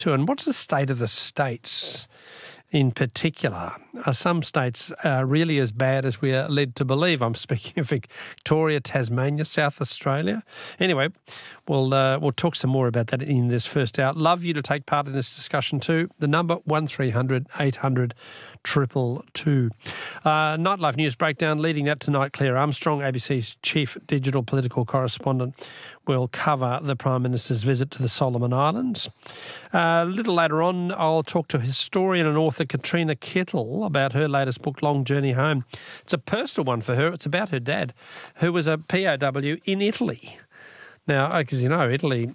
And what's the state of the states in particular? Are some states really as bad as we are led to believe? I'm speaking of Victoria, Tasmania, South Australia. Anyway, we'll talk some more about that in this first hour. Love you to take part in this discussion too. The number 1300 800 222. Nightlife News Breakdown. Leading that tonight, Claire Armstrong, ABC's chief digital political correspondent, will cover the Prime Minister's visit to the Solomon Islands. A little later on, I'll talk to historian and author Katrina Kettle about her latest book, Long Journey Home. It's a personal one for her. It's about her dad, who was a POW in Italy. Now, as you know, Italy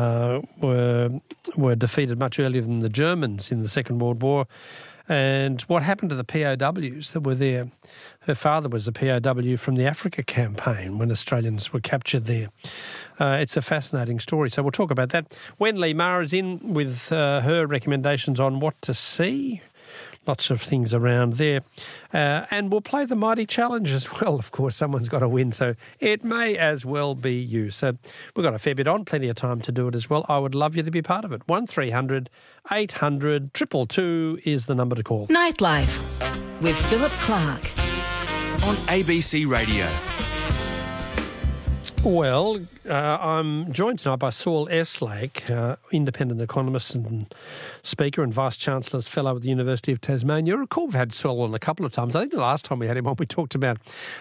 were defeated much earlier than the Germans in the Second World War. And what happened to the POWs that were there? Her father was a POW from the Africa campaign when Australians were captured there. It's a fascinating story, so we'll talk about that. Wen Lee Ma is in with her recommendations on what to see. Lots of things around there. And we'll play the Mighty Challenge as well. Of course, someone's got to win, so it may as well be you. So we've got a fair bit on, plenty of time to do it as well. I would love you to be part of it. 1300 800 222 is the number to call. Nightlife with Philip Clark on ABC Radio. Well, I'm joined tonight by Saul Eslake, independent economist and speaker and Vice-Chancellor's Fellow at the University of Tasmania. You recall we've had Saul on a couple of times. I think the last time we had him on, we talked about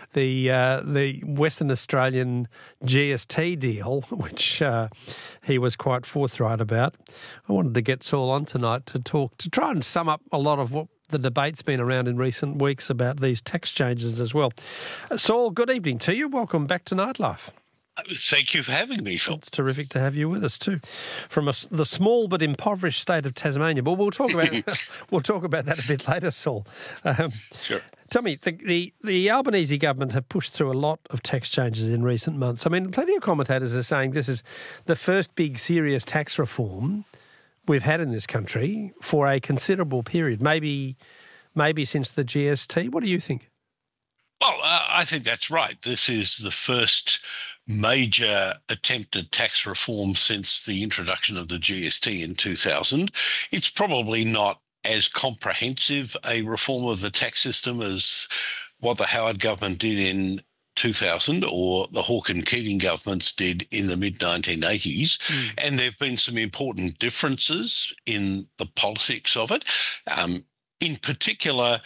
the Western Australian GST deal, which he was quite forthright about. I wanted to get Saul on tonight to try and sum up a lot of what the debate's been around in recent weeks about these tax changes as well. Saul, good evening to you. Welcome back to Nightlife. Thank you for having me, Phil. It's terrific to have you with us too, from the small but impoverished state of Tasmania. But we'll talk about that a bit later, Saul. Sure. Tell me, the Albanese government have pushed through a lot of tax changes in recent months. I mean, plenty of commentators are saying this is the first big serious tax reform we've had in this country for a considerable period, maybe since the GST. What do you think? Well, I think that's right. This is the first major attempted tax reform since the introduction of the GST in 2000. It's probably not as comprehensive a reform of the tax system as what the Howard government did in 2000 or the Hawke and Keating governments did in the mid-1980s. And there have been some important differences in the politics of it. In particular,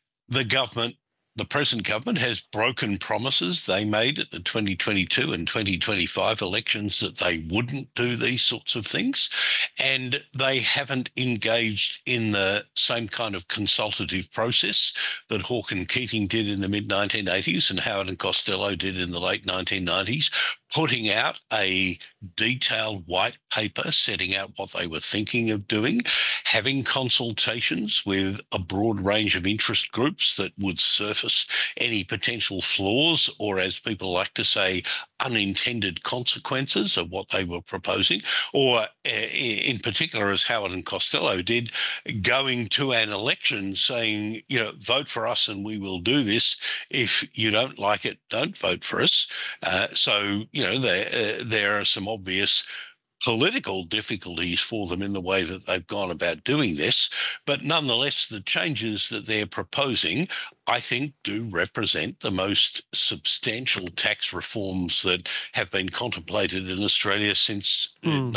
the present government has broken promises they made at the 2022 and 2025 elections that they wouldn't do these sorts of things, and they haven't engaged in the same kind of consultative process that Hawke and Keating did in the mid-1980s and Howard and Costello did in the late 1990s, putting out a detailed white paper setting out what they were thinking of doing, having consultations with a broad range of interest groups that would surface any potential flaws or, as people like to say, unintended consequences of what they were proposing, or in particular, as Howard and Costello did, going to an election saying, vote for us and we will do this. If you don't like it, don't vote for us. So there are some obvious political difficulties for them in the way that they've gone about doing this. But nonetheless, the changes that they're proposing, I think, do represent the most substantial tax reforms that have been contemplated in Australia since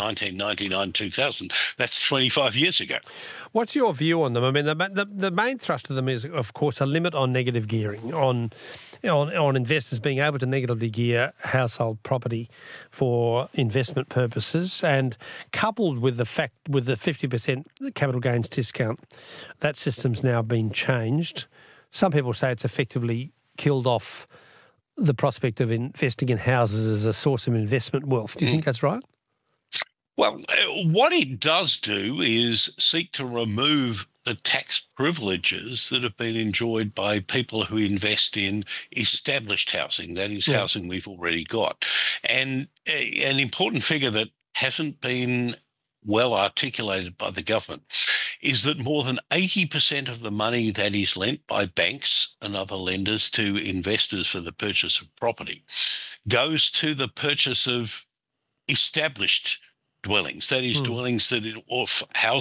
1999-2000. That's 25 years ago. What's your view on them? I mean, the main thrust of them is, of course, a limit on negative gearing, on investors being able to negatively gear household property for investment purposes, and coupled with the 50% capital gains discount, that system's now been changed. Some people say it's effectively killed off the prospect of investing in houses as a source of investment wealth. Do you think that's right? Well, what it does do is seek to remove the tax privileges that have been enjoyed by people who invest in established housing, that is housing we've already got. And an important figure that hasn't been well articulated by the government is that more than 80% of the money that is lent by banks and other lenders to investors for the purchase of property goes to the purchase of established dwellings. That is, dwellings that house